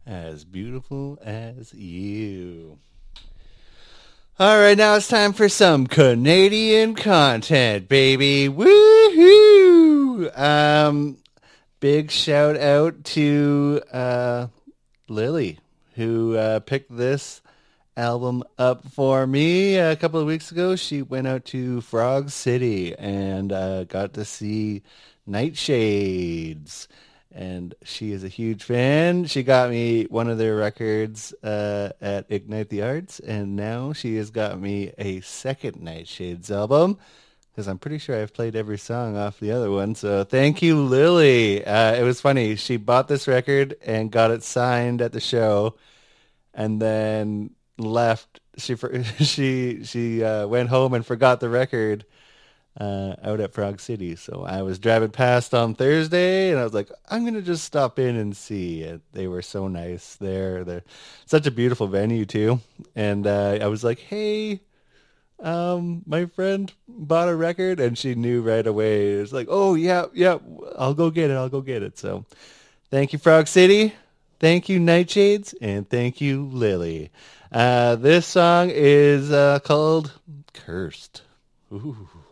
As beautiful as you. All right, now it's time for some Canadian content, baby. Woohoo! Big shout out to Lily, who picked this album up for me a couple of weeks ago. She went out to Frog City and got to see Nightshades. And she is a huge fan. She got me one of their records at Ignite the Arts, and now she has got me a second Nightshades album because I'm pretty sure I've played every song off the other one. So thank you, Lily. It was funny. She bought this record and got it signed at the show, and then left. She went home and forgot the record out at Frog City. So I was driving past on Thursday, and I was like, I'm gonna just stop in and see it. They were so nice there. They're such a beautiful venue too. And I was like, hey. My friend bought a record and she knew right away. It was like, oh yeah, yeah, I'll go get it. I'll go get it. So thank you, Frog City. Thank you, Nightshades. And thank you, Lily. This song is called Cursed. Ooh.